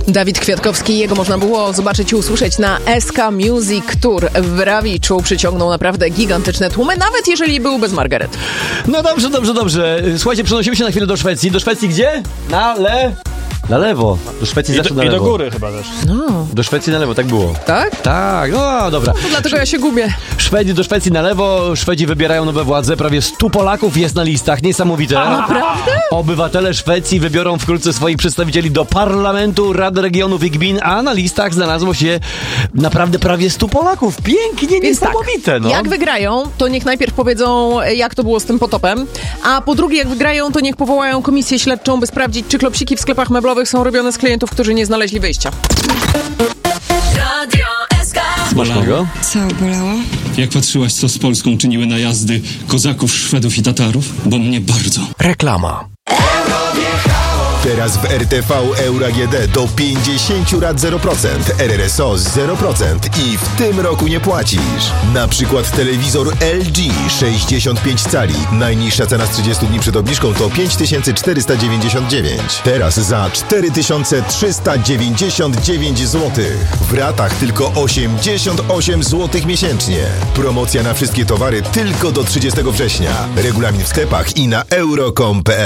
Dawid Kwiatkowski, jego można było zobaczyć i usłyszeć na SK Music Tour w Rawiczu. Przyciągnął naprawdę gigantyczne tłumy, nawet jeżeli był bez Margaret. No dobrze. Słuchajcie, przenosimy się na chwilę do Szwecji. Do Szwecji gdzie? Na lewo. Do Szwecji zawsze na lewo. I do góry chyba też. No. Do Szwecji na lewo, tak było. Tak? Tak, no dobra. No, dlatego ja się gubię. Do Szwecji na lewo. Szwedzi wybierają nowe władze. Prawie 100 Polaków jest na listach. Niesamowite. A naprawdę? Obywatele Szwecji wybiorą wkrótce swoich przedstawicieli do parlamentu, rad regionów i gmin, a na listach znalazło się naprawdę prawie 100 Polaków. Pięknie, Więc niesamowite. tak, no. jak wygrają, to niech najpierw powiedzą, jak to było z tym potopem, a po drugie, jak wygrają, to niech powołają komisję śledczą, by sprawdzić, czy klopsiki w sklepach meblowych są robione z klientów, którzy nie znaleźli wyjścia. Radio SK. Smacznego. Co bolało? Jak patrzyłaś, co z Polską czyniły najazdy kozaków, Szwedów i Tatarów? Bo mnie bardzo. Reklama. Teraz w RTV Euro AGD do 50 rat 0%, RRSO 0% i w tym roku nie płacisz. Na przykład telewizor LG 65 cali. Najniższa cena z 30 dni przed obniżką to 5499. Teraz za 4399 zł. W ratach tylko 88 zł miesięcznie. Promocja na wszystkie towary tylko do 30 września. Regulamin w sklepach i na euro.com.pl.